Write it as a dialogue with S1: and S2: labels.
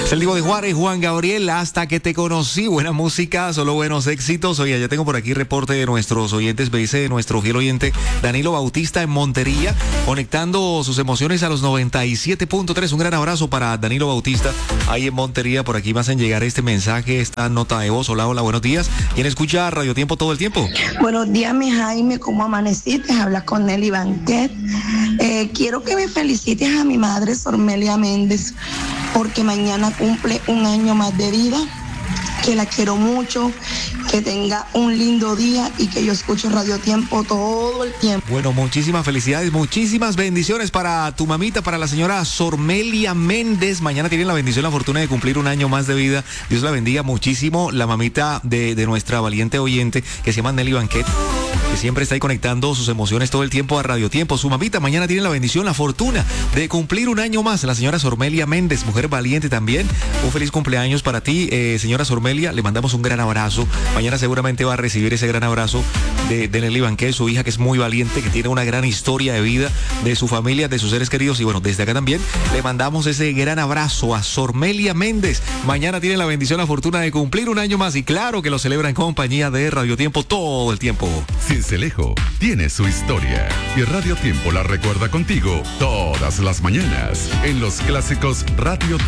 S1: Es el Divo de Juárez, Juan Gabriel, hasta que te conocí. Buena música, solo buenos éxitos. Oye, ya tengo por aquí reporte de nuestros oyentes. Me dice nuestro fiel oyente Danilo Bautista en Montería, conectando sus emociones a los 97.3. Un gran abrazo para Danilo Bautista ahí en Montería. Por aquí me hacen llegar este mensaje, esta nota de voz. Hola, hola, buenos días. ¿Quién escucha Radio Tiempo todo el tiempo?
S2: Buenos días, mi Jaime, ¿cómo amaneciste? Hablas con Nelly Banquet. Quiero que me felicites a mi madre, Sormelia Méndez, porque mañana cumple un año más de vida, que la quiero mucho, que tenga un lindo día y que yo escuche Radio Tiempo todo el tiempo.
S1: Bueno, muchísimas felicidades, muchísimas bendiciones para tu mamita, para la señora Sormelia Méndez. Mañana tienen la bendición, la fortuna de cumplir un año más de vida. Dios la bendiga muchísimo. La mamita de nuestra valiente oyente, que se llama Nelly Banquet, que siempre está ahí conectando sus emociones todo el tiempo a Radio Tiempo. Su mamita mañana tiene la bendición, la fortuna de cumplir un año más. La señora Sormelia Méndez, mujer valiente también. Un feliz cumpleaños para ti, señora Sormelia. Le mandamos un gran abrazo. Mañana seguramente va a recibir ese gran abrazo de Nelly Banquet, su hija, que es muy valiente, que tiene una gran historia de vida, de su familia, de sus seres queridos. Y bueno, desde acá también le mandamos ese gran abrazo a Sormelia Méndez. Mañana tiene la bendición, la fortuna de cumplir un año más. Y claro que lo celebra en compañía de Radio Tiempo todo el tiempo.
S3: Cincelejo tiene su historia y Radio Tiempo la recuerda contigo todas las mañanas en los clásicos Radio Tiempo.